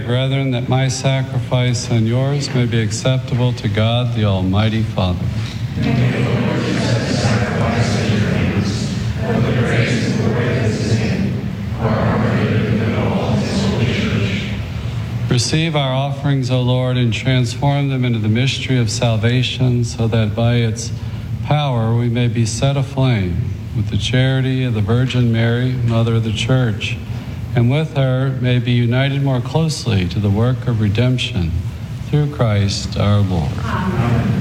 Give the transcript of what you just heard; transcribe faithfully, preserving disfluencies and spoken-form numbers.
brethren, that my sacrifice and yours may be acceptable to God, the Almighty Father. Receive our offerings, O Lord, and transform them into the mystery of salvation, so that by its power we may be set aflame with the charity of the Virgin Mary, Mother of the Church, and with her may be united more closely to the work of redemption through Christ our Lord. Amen.